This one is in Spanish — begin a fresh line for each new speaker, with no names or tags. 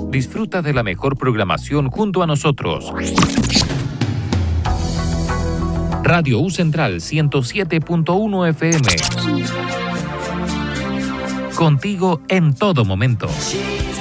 Disfruta de la mejor programación junto a nosotros. Radio U Central 107.1 FM. Contigo en todo momento.